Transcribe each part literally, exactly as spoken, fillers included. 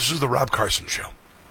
This is the Rob Carson Show.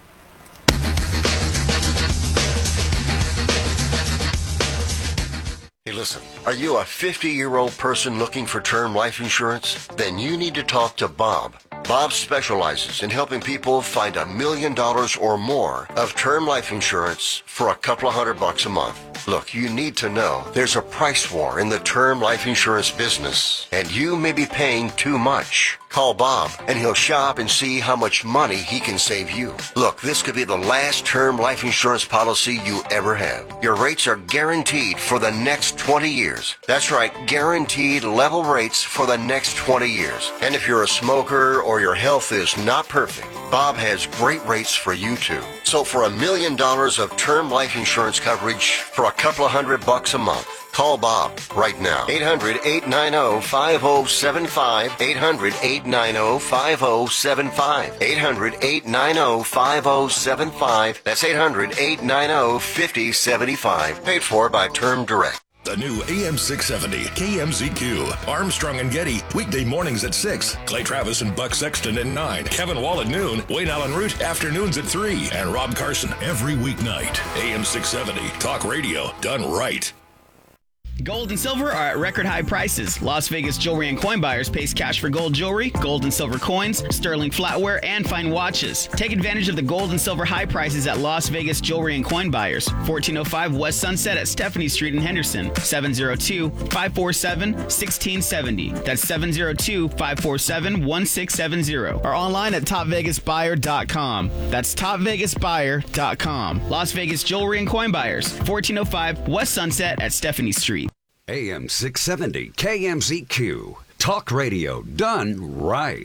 Hey, listen, are you a fifty-year-old person looking for term life insurance? Then you need to talk to Bob. Bob specializes in helping people find a million dollars or more of term life insurance for a couple of hundred bucks a month. Look, you need to know there's a price war in the term life insurance business, and you may be paying too much. Call Bob, and he'll shop and see how much money he can save you. Look, this could be the last term life insurance policy you ever have. Your rates are guaranteed for the next twenty years. That's right, guaranteed level rates for the next twenty years. And if you're a smoker or your health is not perfect, Bob has great rates for you too. So for a million dollars of term life insurance coverage for a couple of hundred bucks a month, call Bob right now. eight hundred, eight nine zero, five zero seven five. eight hundred, eight nine zero, five zero seven five. eight hundred, eight nine zero, five zero seven five. That's eight hundred, eight nine zero, five zero seven five. Paid for by Term Direct. The new A M six seventy K M Z Q. Armstrong and Getty, weekday mornings at six. Clay Travis and Buck Sexton at nine. Kevin Wall at noon. Wayne Allen Root, afternoons at three. And Rob Carson every weeknight. A M six seventy, talk radio done right. Gold and silver are at record high prices. Las Vegas Jewelry and Coin Buyers pays cash for gold jewelry, gold and silver coins, sterling flatware, and fine watches. Take advantage of the gold and silver high prices at Las Vegas Jewelry and Coin Buyers. fourteen oh five West Sunset at Stephanie Street in Henderson. seven oh two, five four seven, one six seven oh. That's seven oh two, five four seven, one six seven oh. Or online at top vegas buyer dot com. That's top vegas buyer dot com. Las Vegas Jewelry and Coin Buyers. fourteen oh five West Sunset at Stephanie Street. A M six seventy K M Z Q. Talk radio done right.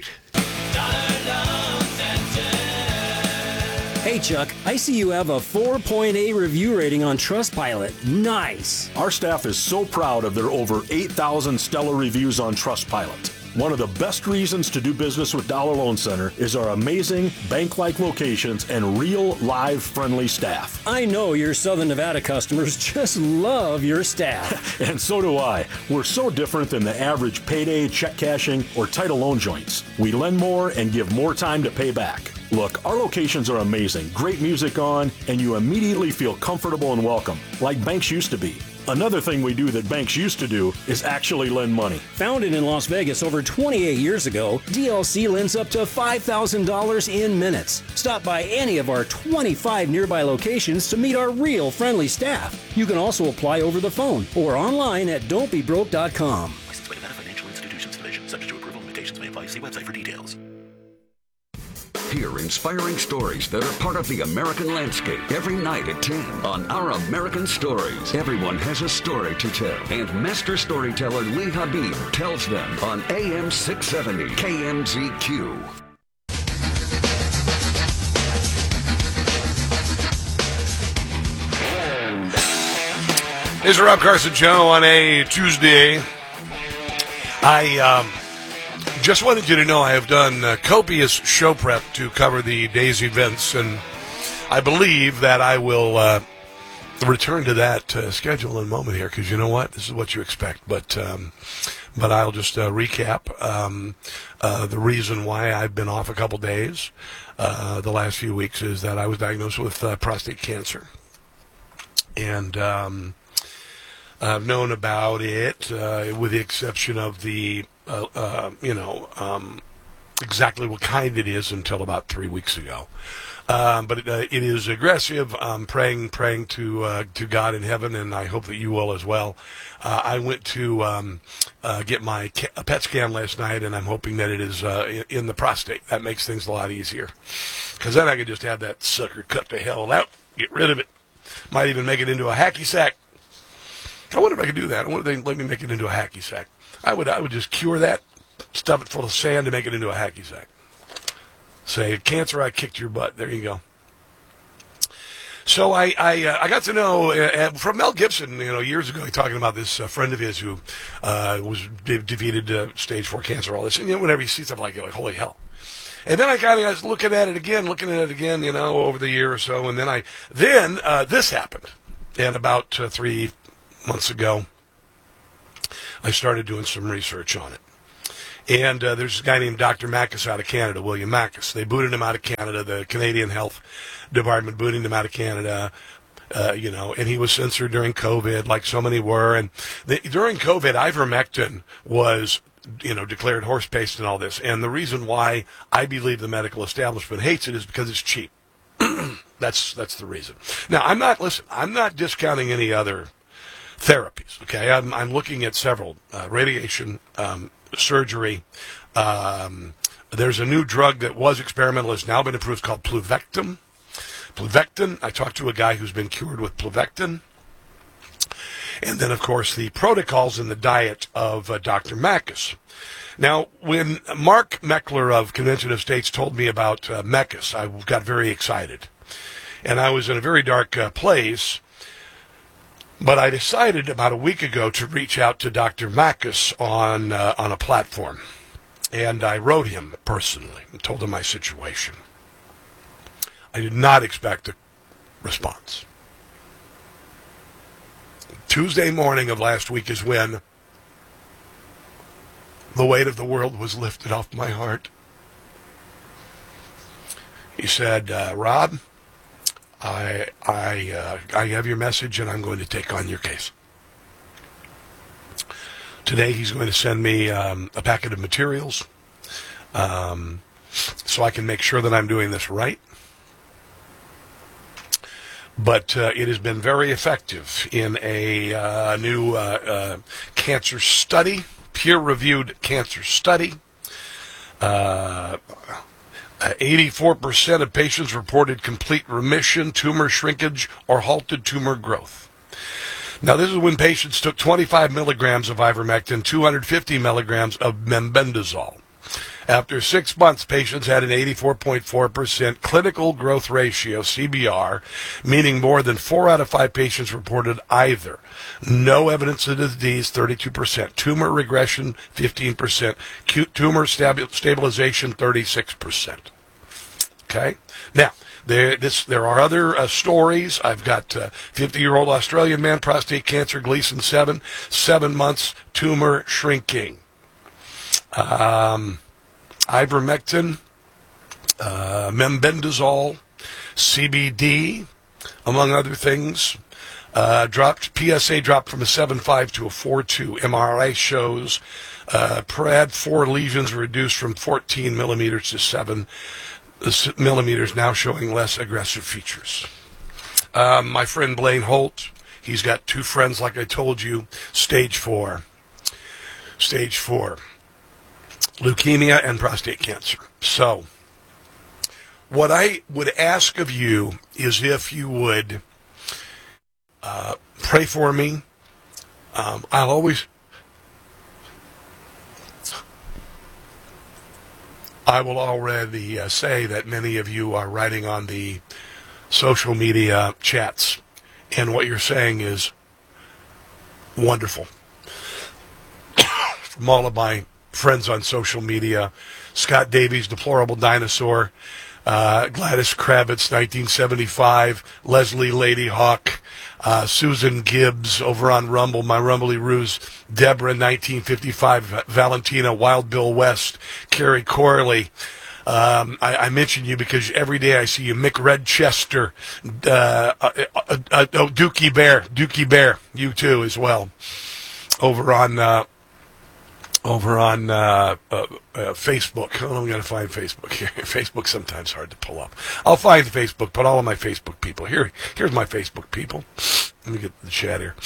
Hey Chuck, I see you have a four point eight review rating on Trustpilot. Nice. Our staff is so proud of their over eight thousand stellar reviews on Trustpilot. One of the best reasons to do business with Dollar Loan Center is our amazing bank-like locations and real, live, friendly staff. I know your Southern Nevada customers just love your staff. And so do I. We're so different than the average payday, check cashing, or title loan joints. We lend more and give more time to pay back. Look, our locations are amazing, great music on, and you immediately feel comfortable and welcome, like banks used to be. Another thing we do that banks used to do is actually lend money. Founded in Las Vegas over twenty-eight years ago, D L C lends up to five thousand dollars in minutes. Stop by any of our twenty-five nearby locations to meet our real friendly staff. You can also apply over the phone or online at don't be broke dot com. Licensed by Nevada Financial Institutions Division. Subject to approval. Limitations may apply. See website for details. Hear inspiring stories that are part of the American landscape every night at ten on Our American Stories. Everyone has a story to tell, and master storyteller Lee Habib tells them on A M six seventy K M Z Q. It's the Rob Carson Show on a Tuesday. I um, just wanted you to know I have done uh, copious show prep to cover the day's events, and I believe that I will uh, return to that uh, schedule in a moment here, because you know what? This is what you expect. But um, but I'll just uh, recap um, uh, the reason why I've been off a couple days uh, the last few weeks is that I was diagnosed with uh, prostate cancer. And um, I've known about it uh, with the exception of the Uh, uh, you know, um, exactly what kind it is until about three weeks ago. Um, but it, uh, it is aggressive. I'm praying, praying to uh, to God in heaven, and I hope that you will as well. Uh, I went to um, uh, get my ca- P E T scan last night, and I'm hoping that it is uh, in, in the prostate. That makes things a lot easier, because then I could just have that sucker cut to hell out, get rid of it. Might even make it into a hacky sack. I wonder if I could do that. I wonder if they let me make it into a hacky sack. I would I would just cure that, stuff it full of sand, and make it into a hacky sack. Say, cancer, I kicked your butt. There you go. So I I, uh, I got to know uh, from Mel Gibson, you know, years ago, talking about this uh, friend of his who uh, was de- defeated uh, stage four cancer, all this. And you know, whenever you see stuff like it, like, holy hell. And then I kind of was looking at it again, looking at it again, you know, over the year or so. And then I then uh, this happened. And about uh, three months ago, I started doing some research on it. And uh, there's a guy named Doctor Mackes out of Canada, William Mackes. They booted him out of Canada. The Canadian Health Department booted him out of Canada. Uh, you know, and he was censored during COVID, like so many were. And the, during COVID, ivermectin was, you know, declared horse paste and all this. And the reason why I believe the medical establishment hates it is because it's cheap. that's that's the reason. Now, I'm not listen. I'm not discounting any other therapies. Okay, I'm I'm looking at several uh, radiation, um, surgery. Um, there's a new drug that was experimental, has now been approved, called Pluvectin. Pluvectin. I talked to a guy who's been cured with Pluvectin. And then, of course, the protocols and the diet of uh, Doctor Mackes. Now, when Mark Meckler of Convention of States told me about uh, Mackes, I got very excited. And I was in a very dark uh, place. But I decided about a week ago to reach out to Doctor Mackes on, uh, on a platform. And I wrote him personally and told him my situation. I did not expect a response. Tuesday morning of last week is when the weight of the world was lifted off my heart. He said, uh, Rob, I I uh, I have your message and I'm going to take on your case. Today he's going to send me um, a packet of materials um, so I can make sure that I'm doing this right. But uh, it has been very effective in a uh, new uh, uh, cancer study, peer-reviewed cancer study. Uh, eighty-four percent of patients reported complete remission, tumor shrinkage, or halted tumor growth. Now, this is when patients took twenty-five milligrams of ivermectin, two hundred fifty milligrams of mebendazole. After six months, patients had an eighty-four point four percent clinical growth ratio, C B R, meaning more than four out of five patients reported either. No evidence of disease, thirty-two percent. Tumor regression, fifteen percent. Tumor stabi- stabilization, thirty-six percent. Okay? Now, there, this, there are other uh, stories. I've got a uh, fifty-year-old Australian man, prostate cancer, Gleason seven, seven months, tumor shrinking. Um... Ivermectin, uh, mebendazole, C B D, among other things, uh, dropped. P S A dropped from a seven point five to a four point two. M R I shows uh, P R A D four lesions reduced from fourteen millimeters to seven millimeters, now showing less aggressive features. Um, my friend Blaine Holt, he's got two friends, like I told you, stage four. Stage four. Leukemia and prostate cancer. So, what I would ask of you is if you would uh, pray for me. Um, I'll always, I will already uh, say that many of you are writing on the social media chats, and what you're saying is wonderful. From all of my friends on social media, Scott Davies, Deplorable Dinosaur, uh, Gladys Kravitz, nineteen seventy-five, Leslie Lady Hawk, uh, Susan Gibbs over on Rumble, my Rumbly Ruse, Deborah, nineteen fifty-five, Valentina, Wild Bill West, Carrie Corley. Um, I, I mention you because every day I see you, Mick Redchester, uh, uh, uh, uh, oh, Dookie Bear, Dookie Bear, you too as well, over on uh, Over on uh, uh, uh, Facebook. Oh, I'm going to find Facebook here. Facebook's sometimes hard to pull up. I'll find Facebook, but all of my Facebook people. Here, here's my Facebook people. Let me get the chat here.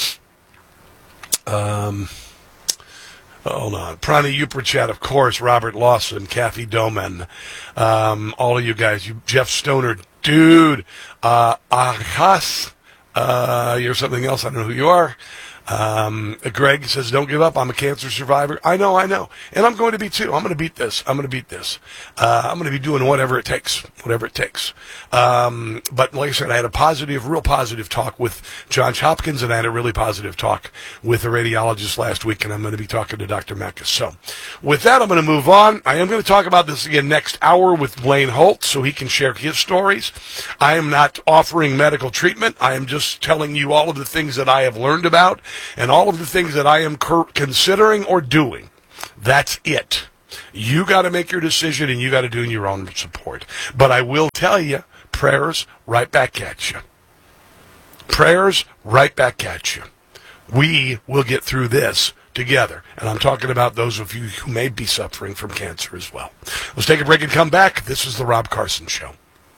Um, hold on. Prana Upra chat, of course. Robert Lawson, Kathy Doman. Um, all of you guys. You, Jeff Stoner, dude. Uh, Ahas. Uh, you're something else. I don't know who you are. Um, Greg says, don't give up. I'm a cancer survivor. I know, I know. And I'm going to be too. I'm going to beat this. I'm going to beat this. Uh, I'm going to be doing whatever it takes, whatever it takes. Um, but like I said, I had a positive, real positive talk with Johns Hopkins, and I had a really positive talk with a radiologist last week, and I'm going to be talking to Doctor Mackes. So with that, I'm going to move on. I am going to talk about this again next hour with Blaine Holt so he can share his stories. I am not offering medical treatment. I am just telling you all of the things that I have learned about and all of the things that I am cur- considering or doing. That's it. You got to make your decision, and you got to do your own support. But I will tell you, prayers right back at you. Prayers right back at you. We will get through this together. And I'm talking about those of you who may be suffering from cancer as well. Let's take a break and come back. This is the Rob Carson Show.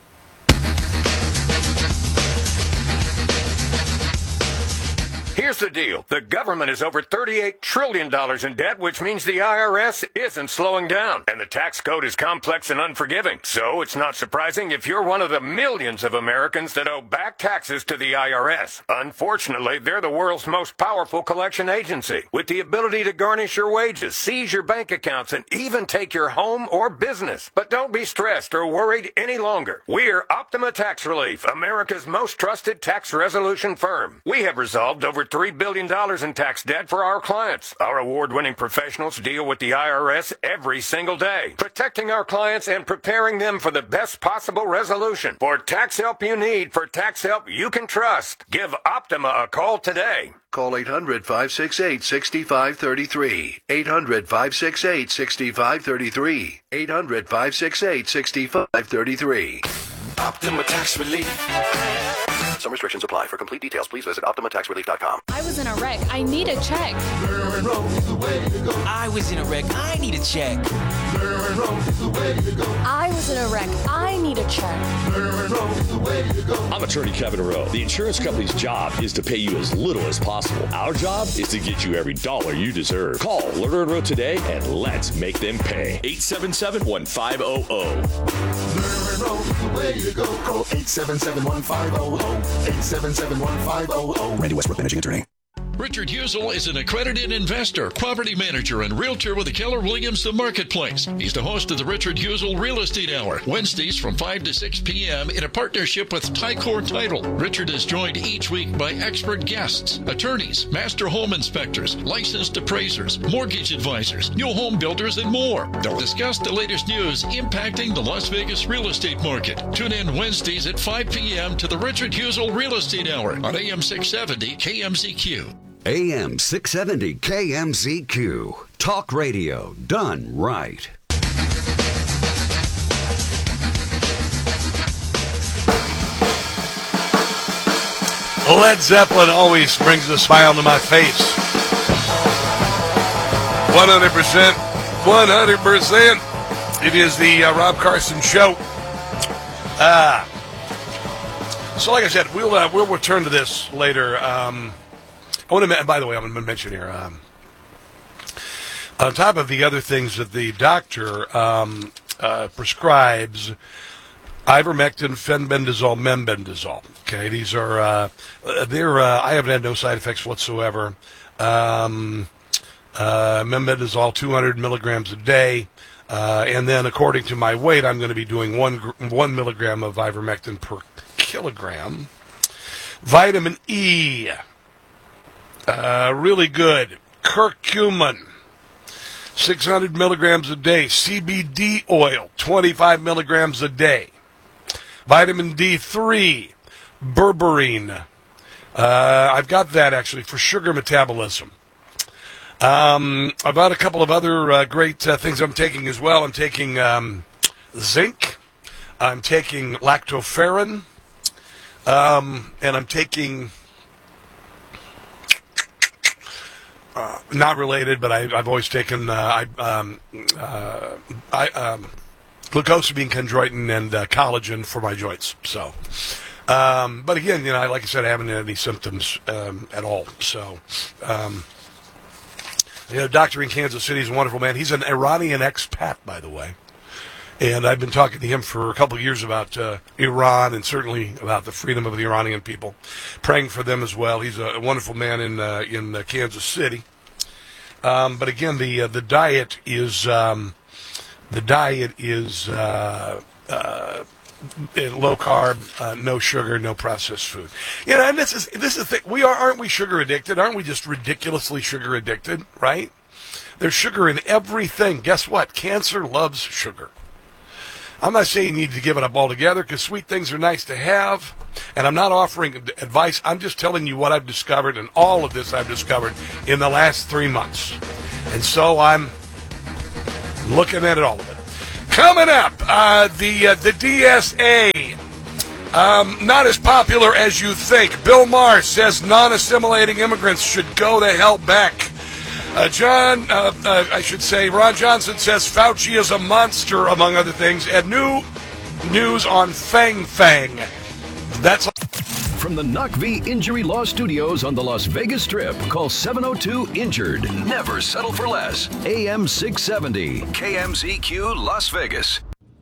Here's the deal. The government is over thirty-eight trillion dollars in debt, which means the I R S isn't slowing down. And the tax code is complex and unforgiving. So it's not surprising if you're one of the millions of Americans that owe back taxes to the I R S. Unfortunately, they're the world's most powerful collection agency, with the ability to garnish your wages, seize your bank accounts, and even take your home or business. But don't be stressed or worried any longer. We're Optima Tax Relief, America's most trusted tax resolution firm. We have resolved over three billion dollars in tax debt for our clients. Our award-winning professionals deal with the I R S every single day, protecting our clients and preparing them for the best possible resolution. For tax help you need, for tax help you can trust, give Optima a call today. Call eight hundred, five six eight, six five three three. eight hundred, five six eight, six five three three. eight hundred, five six eight, six five three three. Optima Tax Relief. Some restrictions apply. For complete details, please visit optima tax relief dot com. I was in a wreck. I need a check. I was in a wreck. I need a check. I was in a wreck. I need a check. I'm attorney Kevin Rowe. The insurance company's job is to pay you as little as possible. Our job is to get you every dollar you deserve. Call Lerner and Rowe today and let's make them pay. eight seven seven, one five zero zero. Lerner and Rowe is the way to go. Call eight seven seven, one five zero zero. eight seven seven, one five zero zero. Randy Westbrook, managing attorney. Richard Husel is an accredited investor, property manager, and realtor with the Keller Williams The Marketplace. He's the host of the Richard Husel Real Estate Hour, Wednesdays from five to six p.m. in a partnership with Tycor Title. Richard is joined each week by expert guests, attorneys, master home inspectors, licensed appraisers, mortgage advisors, new home builders, and more. They'll discuss the latest news impacting the Las Vegas real estate market. Tune in Wednesdays at five p.m. to the Richard Husel Real Estate Hour on A M six seventy K M Z Q. A M six seventy K M Z Q. Talk radio done right. Led Zeppelin always brings a smile to my face. one hundred percent. one hundred percent. It is the uh, Rob Carson Show. Uh, so like I said, we'll, uh, we'll return to this later. Um, I want to, by the way, I'm going to mention here, um, on top of the other things that the doctor um, uh, prescribes, ivermectin, fenbendazole, membendazole. Okay, these are, uh, they're, uh, I haven't had no side effects whatsoever. Um, uh, membendazole, two hundred milligrams a day. Uh, and then according to my weight, I'm going to be doing one, one milligram of ivermectin per kilogram. Vitamin E. Uh, really good. Curcumin, six hundred milligrams a day. C B D oil, twenty-five milligrams a day. Vitamin D three, berberine. Uh, I've got that actually for sugar metabolism. Um, I've got a couple of other uh, great uh, things I'm taking as well. I'm taking um, zinc. I'm taking lactoferrin. Um, and I'm taking... Uh, not related, but I, I've always taken uh, I, um, uh, I, um, glucosamine, chondroitin, and uh, collagen for my joints. So, um, but again, you know, like I said, I haven't had any symptoms um, at all. So, um, you know, doctor in Kansas City is a wonderful man. He's an Iranian expat, by the way. And I've been talking to him for a couple of years about uh, Iran and certainly about the freedom of the Iranian people, praying for them as well. He's a wonderful man in uh, in uh, Kansas City. Um, but again, the uh, the diet is um, the diet is uh, uh, low carb, uh, no sugar, no processed food. You know, and this is this is the thing. We are aren't we sugar addicted? Aren't we just ridiculously sugar addicted? Right? There's sugar in everything. Guess what? Cancer loves sugar. I'm not saying you need to give it up altogether because sweet things are nice to have, and I'm not offering advice. I'm just telling you what I've discovered, and all of this I've discovered in the last three months. And so I'm looking at it, all of it. Coming up, uh, the uh, the D S A, um, not as popular as you think. Bill Maher says non-assimilating immigrants should go the hell back. Uh, John, uh, uh, I should say, Ron Johnson says Fauci is a monster, among other things. And new news on Fang Fang. That's from the N U C V Injury Law Studios on the Las Vegas Strip. Call seven oh two injured. Never settle for less. A M six seventy. K M Z Q Las Vegas.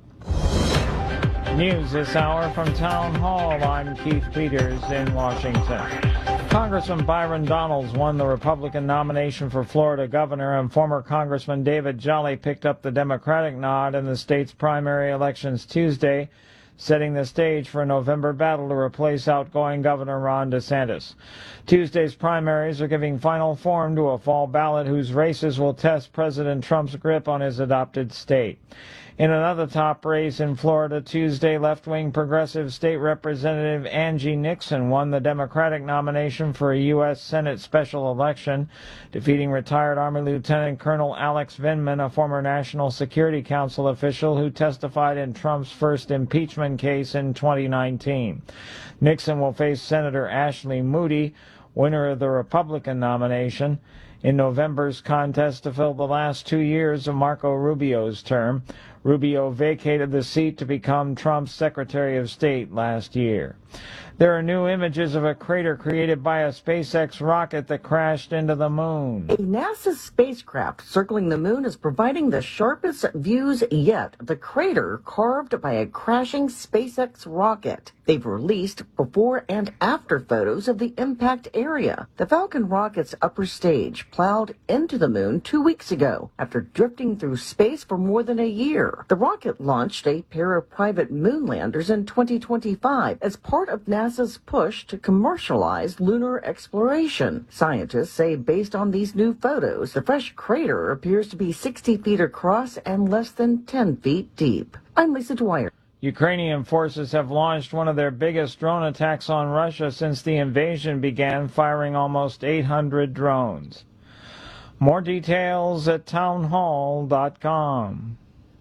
News this hour from Town Hall. I'm Keith Peters in Washington. Congressman Byron Donalds won the Republican nomination for Florida governor, and former Congressman David Jolly picked up the Democratic nod in the state's primary elections Tuesday, setting the stage for a November battle to replace outgoing Governor Ron DeSantis. Tuesday's primaries are giving final form to a fall ballot whose races will test President Trump's grip on his adopted state. In another top race in Florida Tuesday, left-wing progressive state representative Angie Nixon won the Democratic nomination for a U S Senate special election, defeating retired Army Lieutenant Colonel Alex Vindman, a former National Security Council official who testified in Trump's first impeachment case in twenty nineteen. Nixon will face Senator Ashley Moody, winner of the Republican nomination, in November's contest to fill the last two years of Marco Rubio's term. Rubio vacated the seat to become Trump's Secretary of State last year. There are new images of a crater created by a SpaceX rocket that crashed into the moon. A NASA spacecraft circling the moon is providing the sharpest views yet of the crater carved by a crashing SpaceX rocket. They've released before and after photos of the impact area. The Falcon rocket's upper stage plowed into the moon two weeks ago after drifting through space for more than a year. The rocket launched a pair of private moon landers in twenty twenty-five as part of NASA's push to commercialize lunar exploration. Scientists say based on these new photos, the fresh crater appears to be sixty feet across and less than ten feet deep. I'm Lisa Dwyer. Ukrainian forces have launched one of their biggest drone attacks on Russia since the invasion began, firing almost eight hundred drones. More details at townhall dot com.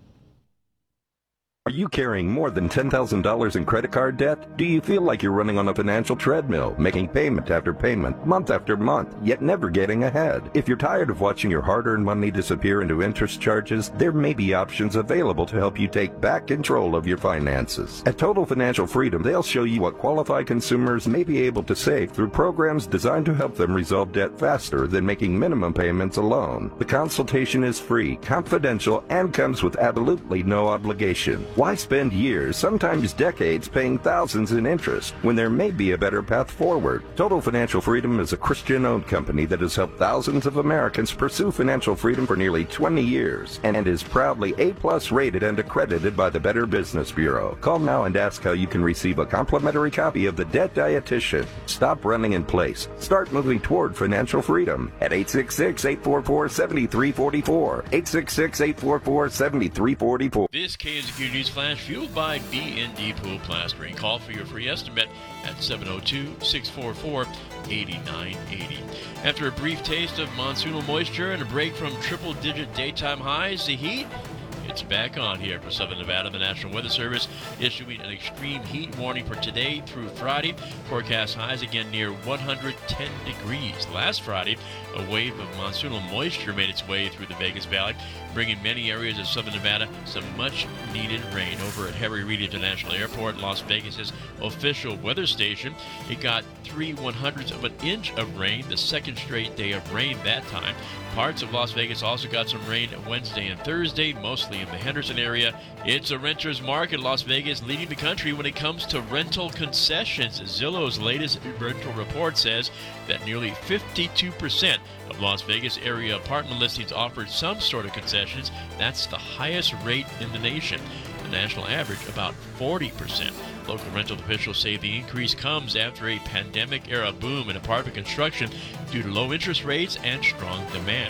Are you carrying more than ten thousand dollars in credit card debt? Do you feel like you're running on a financial treadmill, making payment after payment, month after month, yet never getting ahead? If you're tired of watching your hard-earned money disappear into interest charges, there may be options available to help you take back control of your finances. At Total Financial Freedom, they'll show you what qualified consumers may be able to save through programs designed to help them resolve debt faster than making minimum payments alone. The consultation is free, confidential, and comes with absolutely no obligation. Why spend years, sometimes decades, paying thousands in interest when there may be a better path forward? Total Financial Freedom is a Christian-owned company that has helped thousands of Americans pursue financial freedom for nearly twenty years and is proudly A-plus rated and accredited by the Better Business Bureau. Call now and ask how you can receive a complimentary copy of The Debt Dietitian. Stop running in place. Start moving toward financial freedom at eight six six, eight four four, seven three four four, eight six six, eight four four, seven three four four. This K M Z Q News Flash fueled by B and D Pool Plastering. Call for your free estimate at seven oh two, six four four, eight nine eight oh. After a brief taste of monsoonal moisture and a break from triple-digit daytime highs, the heat, it's back on here for Southern Nevada. The National Weather Service issuing an extreme heat warning for today through Friday. Forecast highs again near one hundred ten degrees. Last Friday, a wave of monsoonal moisture made its way through the Vegas Valley, bringing many areas of Southern Nevada some much-needed rain. Over at Harry Reid International Airport, Las Vegas's official weather station, it got three one-hundredths of an inch of rain, the second straight day of rain that time. Parts of Las Vegas also got some rain Wednesday and Thursday, mostly in the Henderson area. It's a renter's market. Las Vegas leading the country when it comes to rental concessions. Zillow's latest rental report says that nearly fifty-two percent of Las Vegas area apartment listings offered some sort of concessions. That's the highest rate in the nation. The national average, about forty percent. Local rental officials say the increase comes after a pandemic-era boom in apartment construction due to low interest rates and strong demand.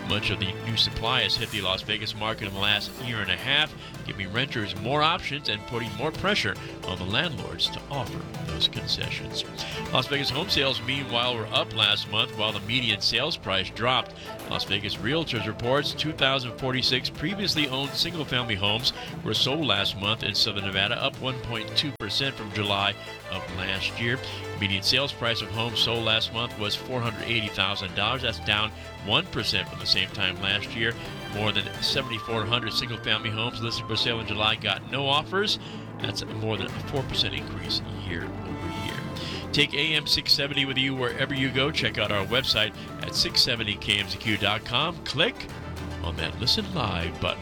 Much of the new supply has hit the Las Vegas market in the last year and a half, giving renters more options and putting more pressure on the landlords to offer those concessions. Las Vegas home sales, meanwhile, were up last month while the median sales price dropped. Las Vegas Realtors reports two thousand forty-six previously owned single-family homes were sold last month in Southern Nevada, up one point two percent from July of last year. Median sales price of homes sold last month was four hundred eighty thousand dollars. That's down one percent from the same time last year. More than seven thousand four hundred single-family homes listed for sale in July got no offers. That's more than a four percent increase year over year. Take A M six seventy with you wherever you go. Check out our website at six seventy K M Z Q dot com. Click on that Listen Live button.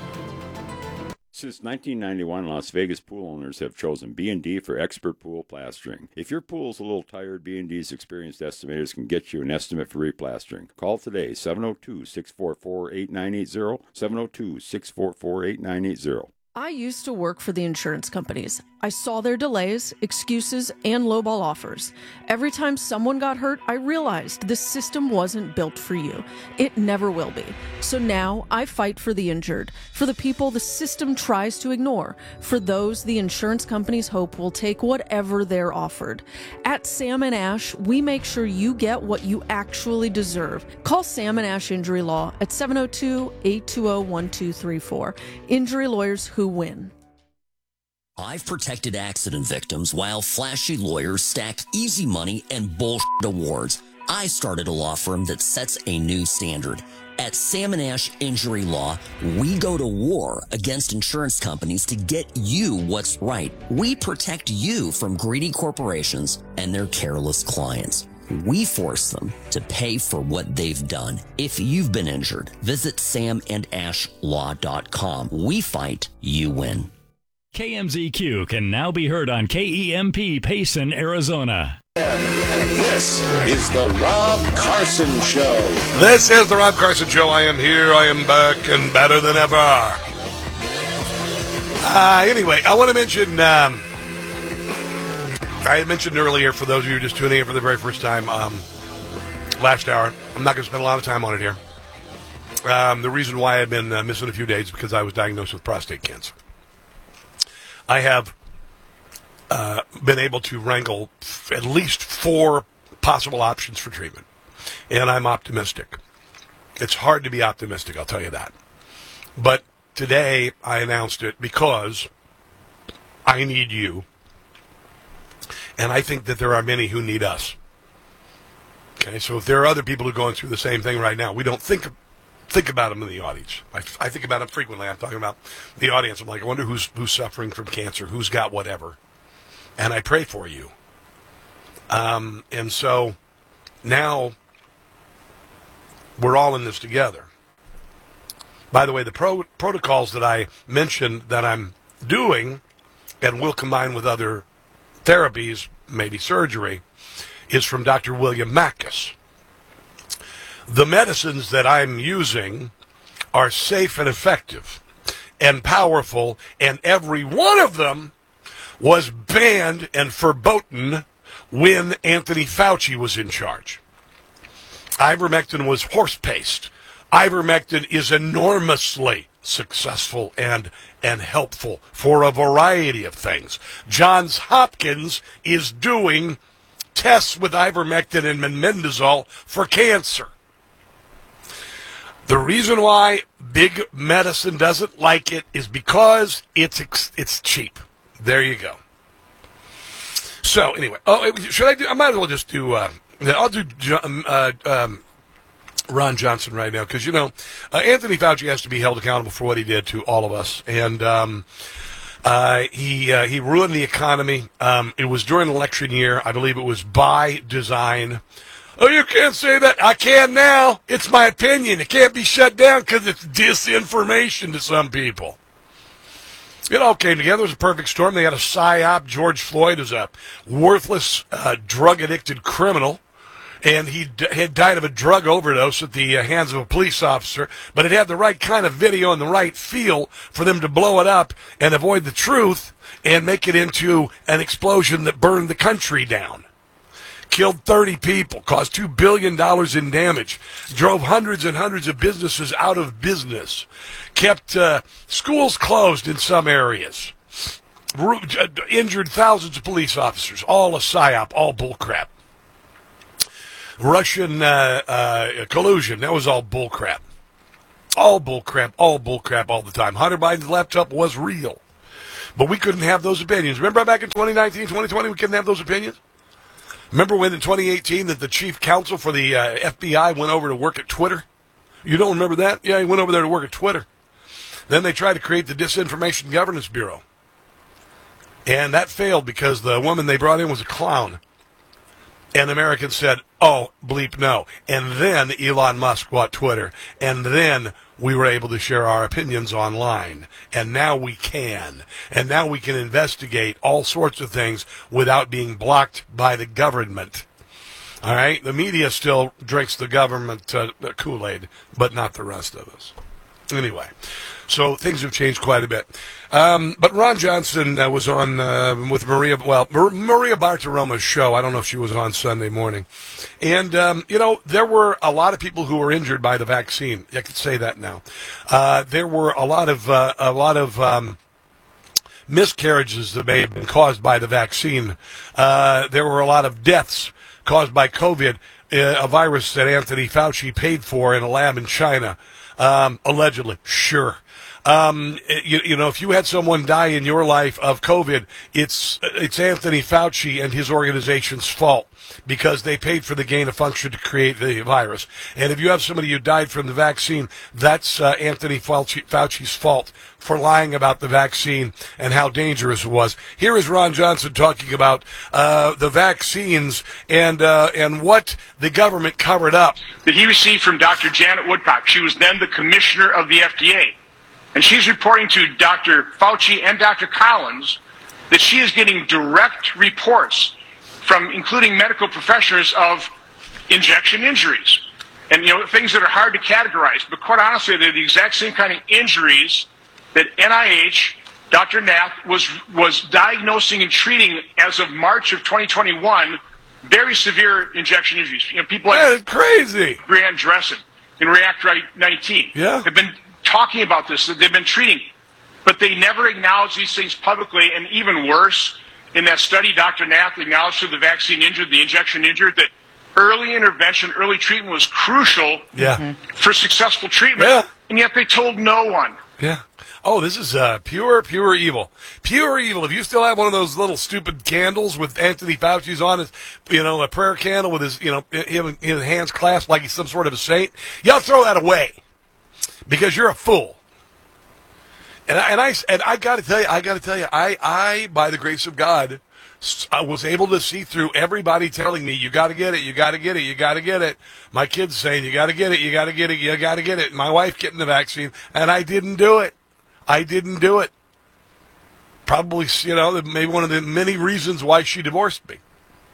Since nineteen ninety-one, Las Vegas pool owners have chosen B and D for expert pool plastering. If your pool's a little tired, B and D's experienced estimators can get you an estimate for replastering. Call today, seven oh two, six four four, eight nine eight zero, seven oh two, six four four, eight nine eight zero. I used to work for the insurance companies. I saw their delays, excuses, and lowball offers. Every time someone got hurt, I realized this system wasn't built for you. It never will be. So now I fight for the injured, for the people the system tries to ignore, for those the insurance companies hope will take whatever they're offered. At Sam and Ash, we make sure you get what you actually deserve. Call Sam and Ash Injury Law at seven oh two, eight two oh, one two three four. Injury lawyers who win. I've protected accident victims while flashy lawyers stack easy money and bullshit awards. I started a law firm that sets a new standard. At Sam and Ash Injury Law, we go to war against insurance companies to get you what's right. We protect you from greedy corporations and their careless clients. We force them to pay for what they've done. If you've been injured, visit sam and ash law dot com. We fight, you win. K M Z Q can now be heard on K E M P Payson, Arizona. This is the Rob Carson Show. This is the Rob Carson Show. I am here. I am back and better than ever. Uh, anyway, I want to mention, um, I had mentioned earlier, for those of you just tuning in for the very first time, um, last hour, I'm not going to spend a lot of time on it here. Um, the reason why I've been uh, missing a few days is because I was diagnosed with prostate cancer. I have uh, been able to wrangle f- at least four possible options for treatment, and I'm optimistic. It's hard to be optimistic, I'll tell you that. But today I announced it because I need you, and I think that there are many who need us. Okay, so if there are other people who are going through the same thing right now, we don't think think about them in the audience. I, I think about them frequently. I'm talking about the audience. I'm like, I wonder who's who's suffering from cancer, who's got whatever. And I pray for you. Um, and so now we're all in this together. By the way, the pro- protocols that I mentioned that I'm doing and will combine with other therapies, maybe surgery, is from Doctor William Makis. The medicines that I'm using are safe and effective and powerful, and every one of them was banned and verboten when Anthony Fauci was in charge. Ivermectin was horse paste. Ivermectin is enormously successful and, and helpful for a variety of things. Johns Hopkins is doing tests with ivermectin and methimazole for cancer. The reason why big medicine doesn't like it is because it's it's cheap. There you go. So anyway, oh, should I do? I might as well just do. Uh, I'll do uh, um, Ron Johnson right now, because you know uh, Anthony Fauci has to be held accountable for what he did to all of us, and um, uh, he uh, he ruined the economy. Um, it was during election year, I believe it was by design. Oh, you can't say that. I can now. It's my opinion. It can't be shut down because it's disinformation to some people. It all came together. It was a perfect storm. They had a psyop. George Floyd is a worthless, uh, drug-addicted criminal, and he d- had died of a drug overdose at the uh, hands of a police officer, but it had the right kind of video and the right feel for them to blow it up and avoid the truth and make it into an explosion that burned the country down. killed thirty people, caused two billion dollars in damage, drove hundreds and hundreds of businesses out of business, kept uh, schools closed in some areas, ru- injured thousands of police officers, all a psyop, all bullcrap. Russian uh, uh, collusion, that was all bullcrap. All bullcrap, all bullcrap all the time. Hunter Biden's laptop was real. But we couldn't have those opinions. Remember back in twenty nineteen, twenty twenty, we couldn't have those opinions? Remember when in twenty eighteen that the chief counsel for the uh, F B I went over to work at Twitter? You don't remember that? Yeah, he went over there to work at Twitter. Then they tried to create the Disinformation Governance Bureau. And that failed because the woman they brought in was a clown. And Americans said, oh, bleep no. And then Elon Musk bought Twitter. And then we were able to share our opinions online. And now we can. And now we can investigate all sorts of things without being blocked by the government. All right? The media still drinks the government uh, Kool-Aid, but not the rest of us. Anyway, so things have changed quite a bit. Um, but Ron Johnson uh, was on uh, with Maria, well, Mar- Maria Bartiromo's show. I don't know if she was on Sunday morning. And, um, you know, there were a lot of people who were injured by the vaccine. I can say that now. Uh, there were a lot of, uh, a lot of, um, miscarriages that may have been caused by the vaccine. Uh, there were a lot of deaths caused by COVID, uh, a virus that Anthony Fauci paid for in a lab in China. Um, allegedly, sure. Um, you, you know, if you had someone die in your life of COVID, it's it's Anthony Fauci and his organization's fault because they paid for the gain of function to create the virus. And if you have somebody who died from the vaccine, that's uh, Anthony Fauci, Fauci's fault for lying about the vaccine and how dangerous it was. Here is Ron Johnson talking about uh, the vaccines and uh, and what the government covered up. That he received from Doctor Janet Woodcock. She was then the commissioner of the F D A. And she's reporting to Doctor Fauci and Doctor Collins that she is getting direct reports from including medical professionals of injection injuries. And, you know, things that are hard to categorize. But quite honestly, they're the exact same kind of injuries that N I H, Doctor Nath, was, was diagnosing and treating as of March of twenty twenty-one, very severe injection injuries. You know, people like That's crazy. Brian Dressen and Reactor nineteen yeah. have been talking about this, that they've been treating, but they never acknowledge these things publicly. And even worse, in that study, Doctor Nath acknowledged to the vaccine injured, the injection injured, that early intervention, early treatment was crucial yeah. for successful treatment. Yeah. And yet they told no one. Yeah. Oh, this is uh, pure, pure evil. Pure evil. If you still have one of those little stupid candles with Anthony Fauci's on his, you know, a prayer candle with his, you know, him, his hands clasped like he's some sort of a saint, y'all throw that away. Because you're a fool, and I, and I and I got to tell you, I got to tell you, I I by the grace of God, I was able to see through everybody telling me, you got to get it, you got to get it, you got to get it. My kids saying, you got to get it, you got to get it, you got to get it. My wife getting the vaccine, and I didn't do it. I didn't do it. Probably, you know, maybe one of the many reasons why she divorced me.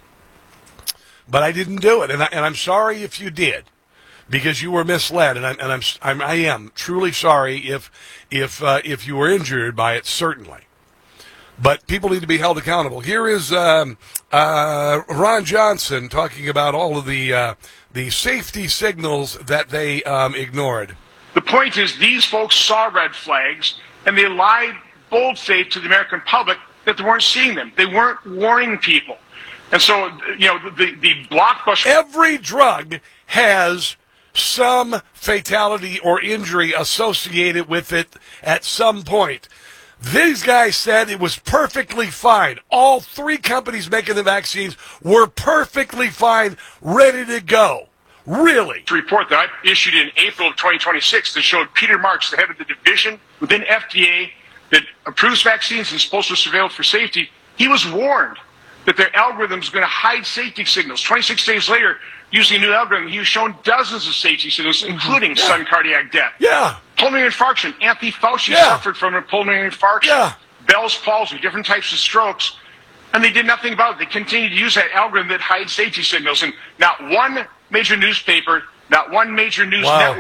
But I didn't do it, and I, and I'm sorry if you did. Because you were misled, and, I, and I'm, I'm I am truly sorry if if uh, if you were injured by it, certainly. But people need to be held accountable. Here is um, uh, Ron Johnson talking about all of the uh, the safety signals that they um, ignored. The point is, these folks saw red flags, and they lied bold-faced to the American public that they weren't seeing them. They weren't warning people, and so you know the the blockbuster. Every drug has some fatality or injury associated with it at some point. These guys said it was perfectly fine. All three companies making the vaccines were perfectly fine, ready to go. Really? A report that I issued in April of twenty twenty-six that showed Peter Marks, the head of the division within F D A that approves vaccines and is supposed to surveil for safety, he was warned that their algorithm is going to hide safety signals. twenty-six days later, using a new algorithm, he was shown dozens of safety signals, including yeah. sudden cardiac death. Yeah. Pulmonary infarction. Anthony Fauci yeah. suffered from a pulmonary infarction. Yeah. Bell's palsy, different types of strokes. And they did nothing about it. They continued to use that algorithm that hides safety signals. And not one major newspaper, not one major news wow. network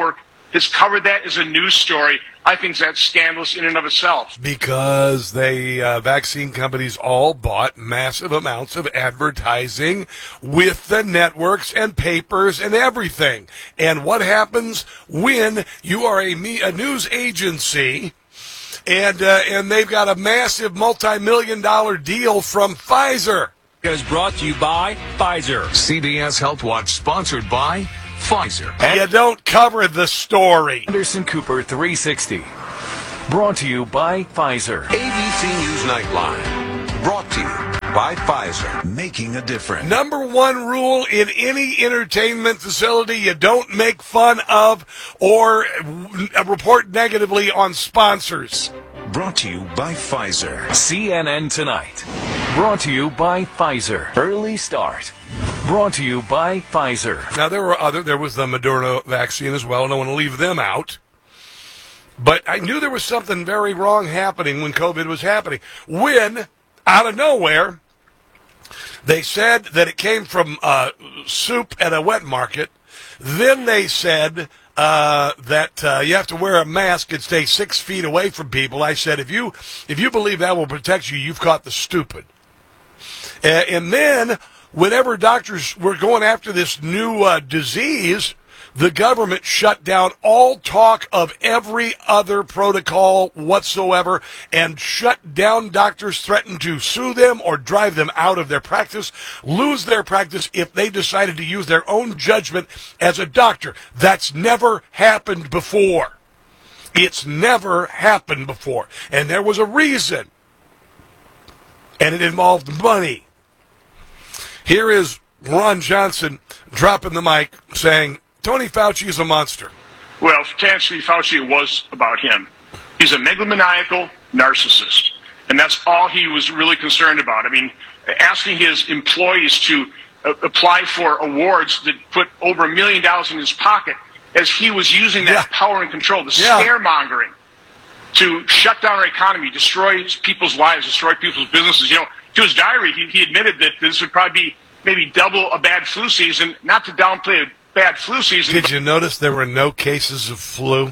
has covered that as a news story. I think that's scandalous in and of itself. Because they, uh, vaccine companies all bought massive amounts of advertising with the networks and papers and everything. And what happens when you are a, me- a news agency and, uh, and they've got a massive multi-million dollar deal from Pfizer? Is brought to you by Pfizer. C B S Health Watch, sponsored by Pfizer. You don't cover the story. Anderson Cooper three sixty. Brought to you by Pfizer. A B C News Nightline. Brought to you by Pfizer. Making a difference. Number one rule in any entertainment facility, you don't make fun of or report negatively on sponsors. Brought to you by Pfizer. C N N Tonight. Brought to you by Pfizer. Early Start. Brought to you by Pfizer. Now, there were other, there was the Moderna vaccine as well, and I want to leave them out. But I knew there was something very wrong happening when COVID was happening. When, out of nowhere, they said that it came from uh, soup at a wet market. Then they said uh, that uh, you have to wear a mask and stay six feet away from people. I said, if you if you believe that will protect you, you've caught the stupid. Uh, and then, whenever doctors were going after this new uh, disease, the government shut down all talk of every other protocol whatsoever and shut down doctors, threatened to sue them or drive them out of their practice, lose their practice if they decided to use their own judgment as a doctor. That's never happened before. It's never happened before. And there was a reason. And it involved money. Here is Ron Johnson dropping the mic saying, Tony Fauci is a monster. Well, to answer Fauci, it was about him. He's a megalomaniacal narcissist, and that's all he was really concerned about. I mean, asking his employees to uh, apply for awards that put over a million dollars in his pocket as he was using that yeah. power and control, the yeah. scaremongering, to shut down our economy, destroy people's lives, destroy people's businesses. You know, to his diary, he, he admitted that this would probably be maybe double a bad flu season, not to downplay a bad flu season. Did you notice there were no cases of flu?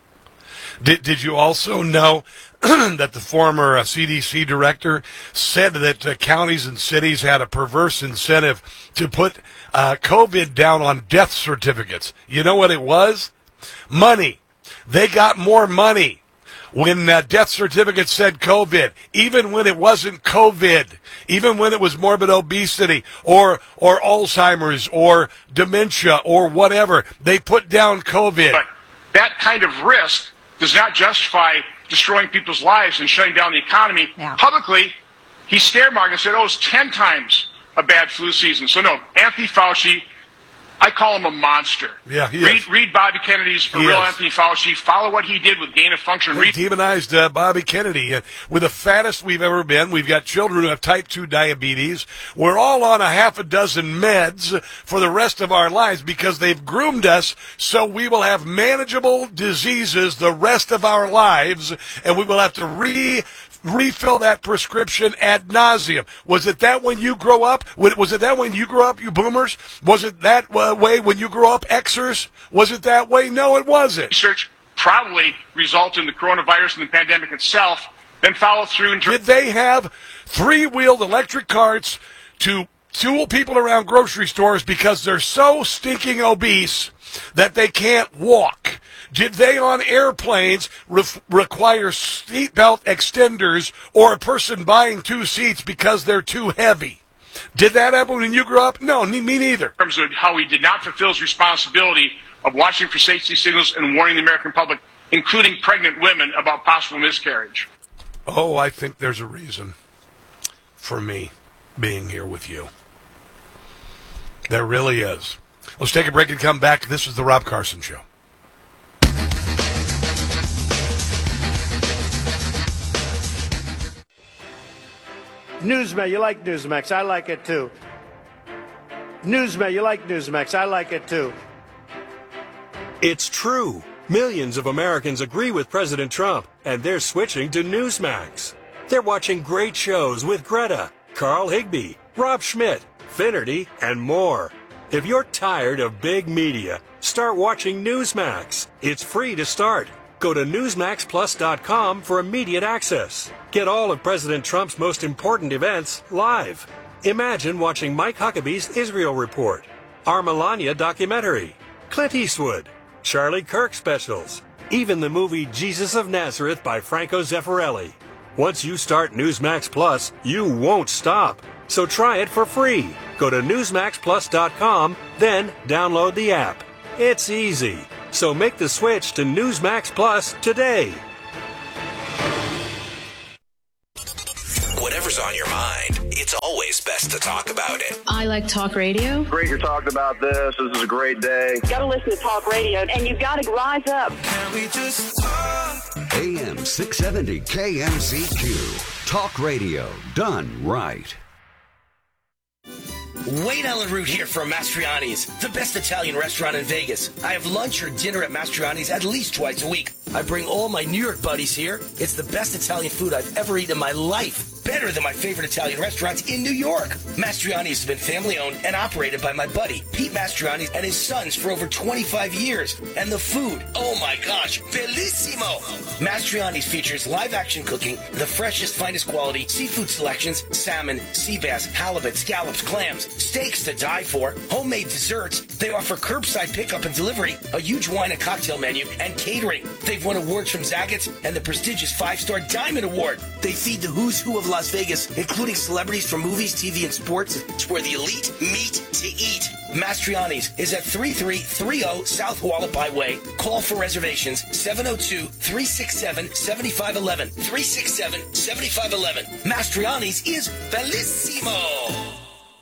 Did Did you also know that the former uh, C D C director said that uh, counties and cities had a perverse incentive to put uh, COVID down on death certificates? You know what it was? Money. They got more money when uh, death certificates said COVID, even when it wasn't COVID, even when it was morbid obesity or or Alzheimer's or dementia or whatever, they put down COVID. But that kind of risk does not justify destroying people's lives and shutting down the economy. Yeah. Publicly, he scaremonger and said, oh, it's ten times a bad flu season. So no, Anthony Fauci, I call him a monster. Yeah, he read, is. read Bobby Kennedy's For He Real is. Anthony Fauci. Follow what he did with gain of function. We Read demonized uh, Bobby Kennedy. Uh, we're the fattest we've ever been. We've got children who have type two diabetes. We're all on a half a dozen meds for the rest of our lives because they've groomed us so we will have manageable diseases the rest of our lives, and we will have to re refill that prescription ad nauseum. Was it that when you grow up? Was it that when you grew up, you boomers? Was it that uh, way when you grew up, Xers? Was it that way? No, it wasn't. research probably resulted in the coronavirus and the pandemic itself, then follow through in terms. Did they have three-wheeled electric carts to tool people around grocery stores because they're so stinking obese that they can't walk? Did they on airplanes re- require seatbelt extenders or a person buying two seats because they're too heavy? Did that happen when you grew up? No, me neither. In terms of how he did not fulfill his responsibility of watching for safety signals and warning the American public, including pregnant women, about possible miscarriage. Oh, I think there's a reason for me being here with you. There really is. Let's take a break and come back. This is the Rob Carson Show. Newsmax, you like Newsmax. I like it too. Newsmax, you like Newsmax. I like it too. It's true. Millions of Americans agree with President Trump, and they're switching to Newsmax. They're watching great shows with Greta, Carl Higbie, Rob Schmidt, Finnerty, and more. If you're tired of big media, start watching Newsmax. It's free to start. Go to newsmax plus dot com for immediate access. Get all of President Trump's most important events live. Imagine watching Mike Huckabee's Israel Report, our Melania documentary, Clint Eastwood, Charlie Kirk specials, even the movie Jesus of Nazareth by Franco Zeffirelli. Once you start Newsmax Plus, you won't stop. So try it for free. Go to newsmax plus dot com, then download the app. It's easy. So make the switch to Newsmax Plus today. Whatever's on your mind, it's always best to talk about it. I like talk radio. Great you're talking about this. This is a great day. You gotta listen to talk radio, and you gotta rise up. Can we just talk? A M six seventy K M Z Q. Talk radio done right. Wayne Allen Root here from Mastriani's, the best Italian restaurant in Vegas. I have lunch or dinner at Mastriani's at least twice a week. I bring all my New York buddies here. It's the best Italian food I've ever eaten in my life. Better than my favorite Italian restaurants in New York. Mastriani's has been family-owned and operated by my buddy, Pete Mastriani, and his sons for over twenty-five years. And the food, oh my gosh, bellissimo! Mastriani's features live-action cooking, the freshest, finest quality, seafood selections, salmon, sea bass, halibut, scallops, clams, steaks to die for, homemade desserts. They offer curbside pickup and delivery, a huge wine and cocktail menu, and catering. They've won awards from Zaggett's and the prestigious five-star Diamond Award. They feed the who's who of Las Vegas, including celebrities from movies, T V, and sports. It's where the elite meet to eat. Mastriani's is at thirty-three thirty South Hualapai Way. Call for reservations seven oh two, three six seven, seven five one one. three six seven, seven five one one. Mastriani's is bellissimo.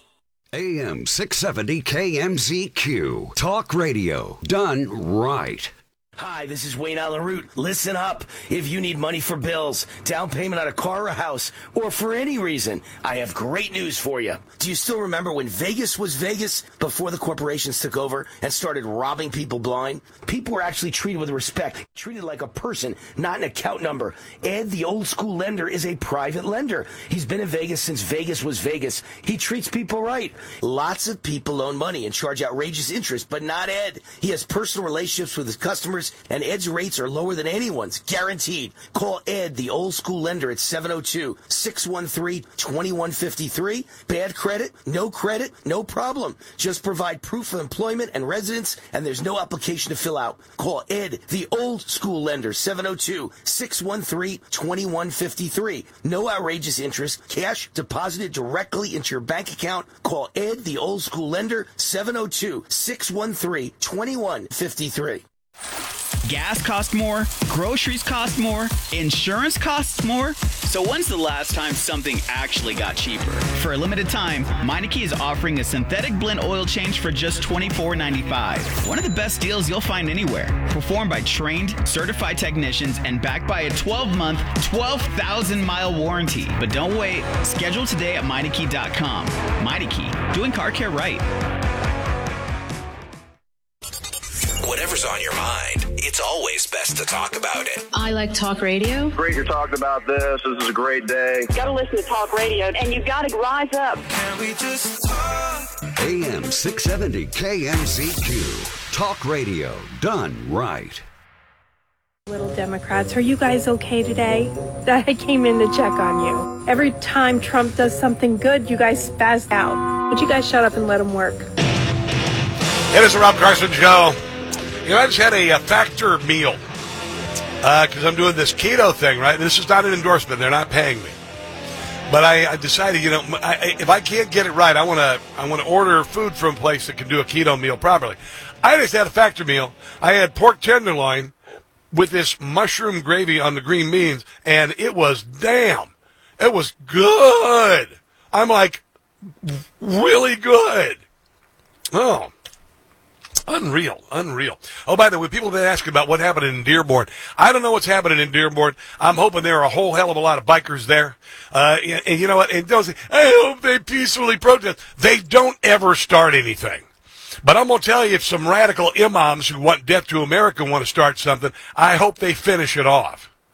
A M six seventy K M Z Q. Talk radio done right. Hi, this is Wayne Allen Root. Listen up. If you need money for bills, down payment on a car or a house, or for any reason, I have great news for you. Do you still remember when Vegas was Vegas before the corporations took over and started robbing people blind? People were actually treated with respect, treated like a person, not an account number. Ed, the old school lender, is a private lender. He's been in Vegas since Vegas was Vegas. He treats people right. Lots of people loan money and charge outrageous interest, but not Ed. He has personal relationships with his customers, and Ed's rates are lower than anyone's, guaranteed. Call Ed, the old school lender, at seven oh two, six one three, two one five three. Bad credit? No credit? No problem. Just provide proof of employment and residence, and there's no application to fill out. Call Ed, the old school lender, seven oh two, six one three, two one five three. No outrageous interest. Cash deposited directly into your bank account. Call Ed, the old school lender, seven oh two, six one three, two one five three. Gas costs more, groceries cost more, insurance costs more. So when's the last time something actually got cheaper? For a limited time, Meineke is offering a synthetic blend oil change for just twenty-four ninety-five. One of the best deals you'll find anywhere. Performed by trained, certified technicians and backed by a twelve-month, twelve thousand mile warranty. But don't wait. Schedule today at Meineke dot com. Meineke, doing car care right. Whatever's on your mind, it's always best to talk about it. I like talk radio. Great you're talking about this. This is a great day. You gotta listen to talk radio, and you gotta rise up. Can we just talk? A M six seventy K M Z Q. Talk radio done right. Little Democrats, are you guys okay today? I came in to check on you. Every time Trump does something good, you guys spaz out. Would you guys shut up and let him work? It is the Rob Carson Show. You know, I just had a, a Factor meal because uh, I'm doing this keto thing, right? This is not an endorsement; they're not paying me. But I, I decided, you know, I, if I can't get it right, I want to I want to order food from a place that can do a keto meal properly. I just had a Factor meal. I had pork tenderloin with this mushroom gravy on the green beans, and it was damn, it was good. I'm like, really good. Oh. Unreal, unreal. Oh, by the way, people have been asking about what happened in Dearborn. I don't know what's happening in Dearborn. I'm hoping there are a whole hell of a lot of bikers there. Uh, and, and you know what? And don't say, I hope they peacefully protest. They don't ever start anything. But I'm going to tell you, if some radical imams who want death to America want to start something, I hope they finish it off.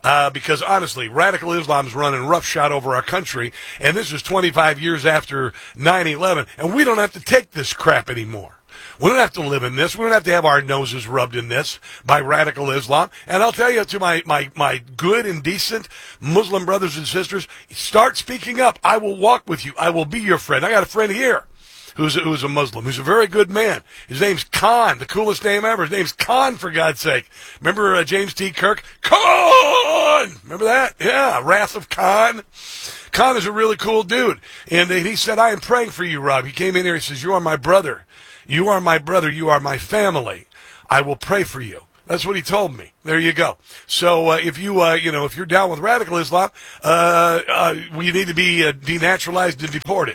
uh, because honestly, radical Islam's running roughshod over our country, and this is twenty-five years after nine eleven, and we don't have to take this crap anymore. We don't have to live in this. We don't have to have our noses rubbed in this by radical Islam. And I'll tell you, to my, my, my good and decent Muslim brothers and sisters, start speaking up. I will walk with you. I will be your friend. I got a friend here who's a, who's a Muslim, who's a very good man. His name's Khan, the coolest name ever. His name's Khan, for God's sake. Remember uh, James T. Kirk? Khan! Remember that? Yeah, Wrath of Khan. Khan is a really cool dude. And uh, he said, I am praying for you, Rob. He came in here, he says, you are my brother. You are my brother. You are my family. I will pray for you. That's what he told me. There you go. So uh, if you, uh, you know, if you're down with radical Islam, uh, uh, we need to be uh, denaturalized and deported.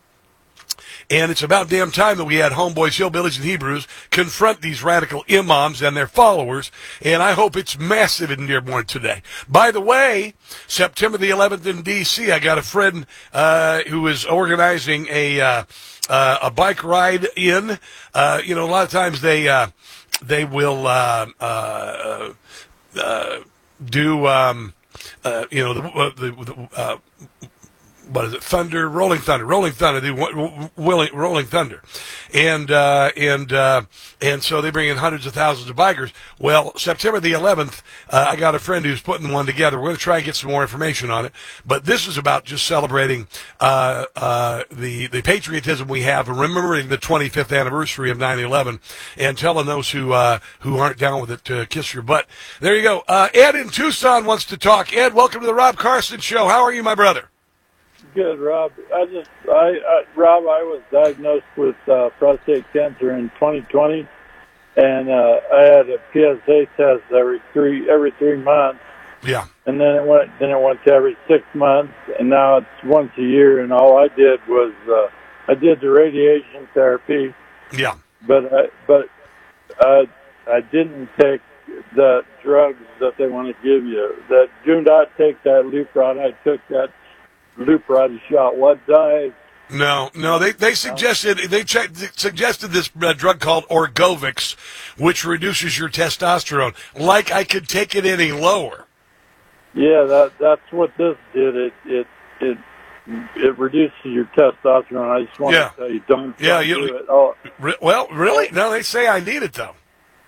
And it's about damn time that we had homeboys, hillbillies, and Hebrews confront these radical imams and their followers. And I hope it's massive in Dearborn today. By the way, September the eleventh in D C, I got a friend uh, who is organizing a uh, uh, a bike ride in. Uh, you know, a lot of times they uh, they will uh, uh, uh, do um, uh, you know the the. the uh, what is it? Thunder, Rolling Thunder, Rolling Thunder, the Willing, Rolling Thunder, and uh, and uh, and so they bring in hundreds of thousands of bikers. Well, September the eleventh, uh, I got a friend who's putting one together. We're going to try and get some more information on it, but this is about just celebrating uh, uh, the the patriotism we have, and remembering the twenty-fifth anniversary of nine eleven, and telling those who uh, who aren't down with it to kiss your butt. There you go. Uh, Ed in Tucson wants to talk. Ed, welcome to the Rob Carson Show. How are you, my brother? Good, Rob. I just, I, I Rob, I was diagnosed with uh, prostate cancer in twenty twenty, and uh, I had a P S A test every three every three months. Yeah. And then it went, then it went to every six months, and now it's once a year. And all I did was, uh, I did the radiation therapy. Yeah. But I, but uh, I didn't take the drugs that they want to give you. That do not take that Leuprod. I took that Leuprod shot. What died? No, no. They they suggested they checked, suggested this uh, drug called Orgovix, which reduces your testosterone. Like I could take it any lower. Yeah, that that's what this did. It it it it reduces your testosterone. I just want Yeah. to tell you, don't, Yeah, don't you- do it. Oh, Re- well, really? No, they say I need it though.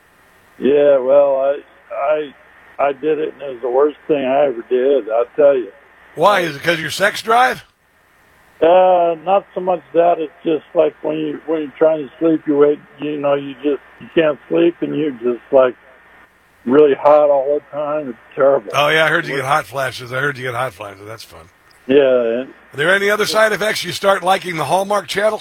yeah. Well, I I I did it, and it was the worst thing I ever did. I'll tell you. Why? Is it because of your sex drive? Uh, not so much that. It's just like when you when you're trying to sleep, you wait. You know, you just you can't sleep, and you're just like really hot all the time. It's terrible. Oh yeah, I heard you get hot flashes. I heard you get hot flashes. That's fun. Yeah. And, Are there any other side effects? You start liking the Hallmark Channel?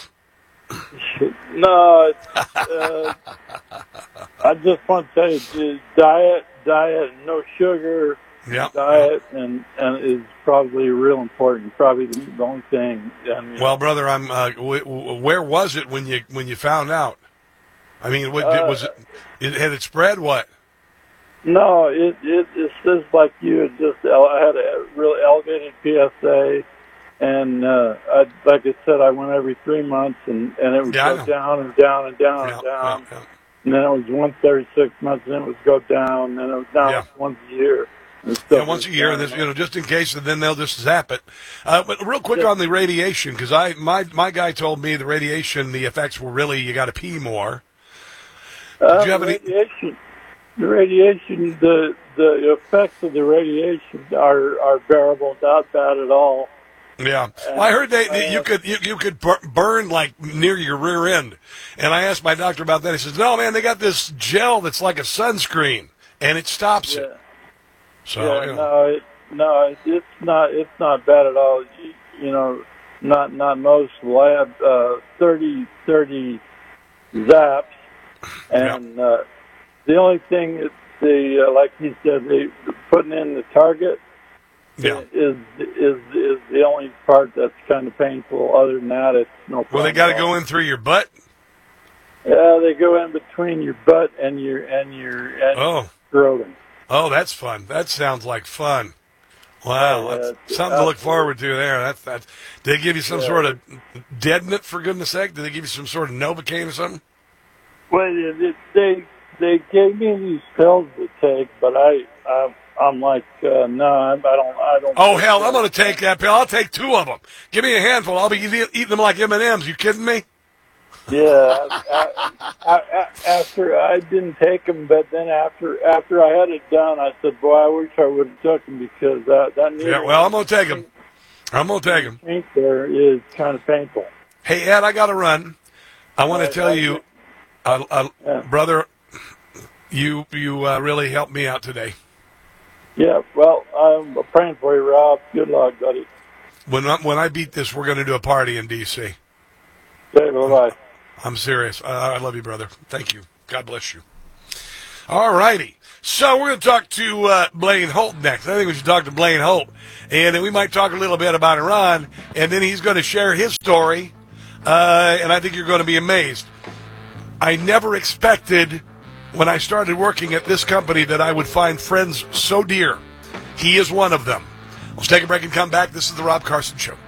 no, it's, uh, I just want to tell you, the diet, diet, no sugar. Yeah. Diet and and is probably real important. Probably the, the only thing. And, Well, brother, I'm. Uh, w- w- where was it when you when you found out? I mean, what, Uh, was it? It had it spread? What? No, it, it it's just like you had just. I had a really elevated P S A, and uh, I, like I said, I went every three months, and and it would Yeah, I go know. down and down and down and down. And then it was once every six months, and then it would go down, and then it was down Yeah. once a year. And Yeah, stuff once a was year, down. and this, you know, just in case, and then they'll just zap it. Uh, but real quick on the radiation, because I my my guy told me the radiation, the effects were really you got to pee more. Uh, Did you have the any? radiation, the radiation, the the effects of the radiation are are bearable, not bad at all. Yeah, well, I heard they, that you could you, you could bur- burn like near your rear end, and I asked my doctor about that. He says, "No, man, they got this gel that's like a sunscreen, and it stops it." So yeah, you know. no, it, no, it, it's not. It's not bad at all. You, you know, not not most lab uh, thirty, thirty zaps, and uh, the only thing is the uh, like he said, they putting in the target. Yeah. Is is is the only part that's kind of painful. Other than that, it's no problem. Well, they got to go in through your butt. Yeah, they go in between your butt and your and your and Oh. your scrotum. Oh, that's fun. That sounds like fun. Wow, Yeah, that's it's something to look absolutely- forward to there. That's that. Did they give you some Yeah. sort of Deadnit, for goodness sake? Did they give you some sort of Novocaine or something? Well, it, it, they they gave me these pills to take, but I um, I'm like, uh, no, I I don't. I don't. Oh hell, I'm going to take that pill. I'll take two of them. Give me a handful. I'll be eating, eating them like M and M's. You kidding me? Yeah. I, I, I, after I didn't take them, but then after after I had it done, I said, boy, I wish I would have took them because that that. Yeah. Well, I'm going to take them. I'm going to take them. Paint there is kind of painful. Hey Ed, I got to run. I want to tell you, uh, uh, Yeah. brother, you you uh, really helped me out today. Yeah. Well, I'm praying for you, Rob. Good luck, buddy. When I, when I beat this, we're going to do a party in D C. Okay. Bye bye. I'm serious. Uh, I love you, brother. Thank you. God bless you. All righty. So we're going to talk to uh, Blaine Holt next. I think we should talk to Blaine Holt. And then we might talk a little bit about Iran. And then he's going to share his story. Uh, and I think you're going to be amazed. I never expected when I started working at this company that I would find friends so dear. He is one of them. Let's take a break and come back. This is the Rob Carson Show.